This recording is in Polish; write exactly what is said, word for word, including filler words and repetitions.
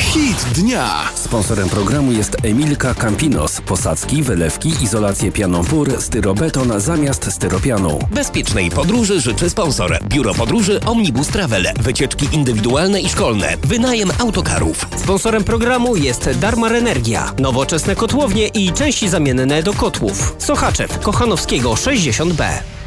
Hit dnia. Sponsorem programu jest Emilka Campinos. Posadzki, wylewki, izolację pianą pór, styrobeton zamiast styropianu. Bezpiecznej podróży życzy sponsor. Biuro Podróży Omnibus Travel. Wycieczki indywidualne i szkolne. Wynajem autokarów. Sponsorem programu jest Darmar Energia. Nowoczesne kotłownie i części zamienne do kotłów. Sochaczew, Kochanowskiego sześćdziesiąt B.